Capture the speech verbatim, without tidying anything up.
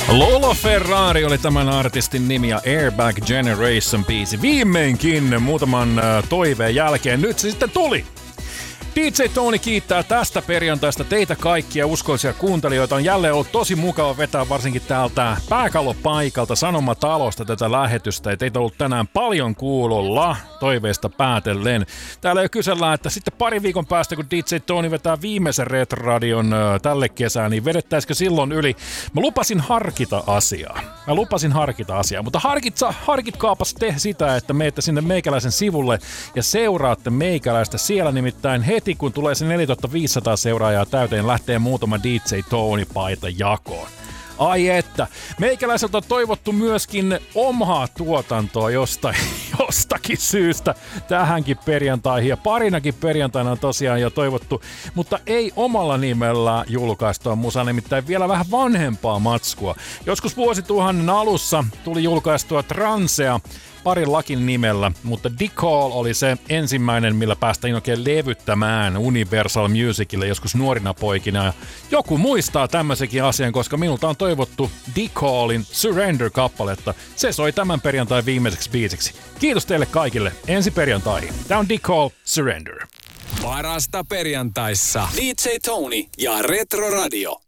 Lolo Ferrari oli tämän artistin nimi ja Airbag Generation biisi. Viimeinkin muutaman toiveen jälkeen nyt se sitten tuli. D J Tony kiittää tästä perjantaista teitä kaikkia uskoisia kuuntelijoita. On jälleen ollut tosi mukava vetää varsinkin täältä pääkallopaikalta Sanomatalosta tätä lähetystä. Ja teitä on ollut tänään paljon kuulolla toiveista päätellen. Täällä jo kysellään, että sitten pari viikon päästä kun D J Tony vetää viimeisen Retroradion äh, tälle kesään, niin vedettäisikö silloin yli? Mä lupasin harkita asiaa. Mä lupasin harkita asiaa, mutta harkitsa, harkitkaapas te sitä, että meette sinne meikäläisen sivulle ja seuraatte meikäläistä. Siellä nimittäin heti kun tulee se neljätuhattaviisisataa seuraajaa täyteen, lähtee muutama D J Tony-paita jakoon. Ai että, meikäläiseltä on toivottu myöskin omaa tuotantoa jostain, jostakin syystä tähänkin perjantaihin. Ja parinakin perjantaina on tosiaan jo toivottu, mutta ei omalla nimellä julkaistua musaa, nimittäin vielä vähän vanhempaa matskua. Joskus vuosituhannen alussa tuli julkaistua Transea parin lakin nimellä, mutta Decall oli se ensimmäinen, millä päästiin oikein levyttämään Universal Musicille joskus nuorina poikina. Ja joku muistaa tämmöisenkin asian, koska minulta on toivottu Decallin Surrender-kappaletta. Se soi tämän perjantain viimeiseksi biisiksi. Kiitos teille kaikille. Ensi perjantaihin. Tää on Decall Surrender. Parasta perjantaissa. D J Tony ja Retro Radio.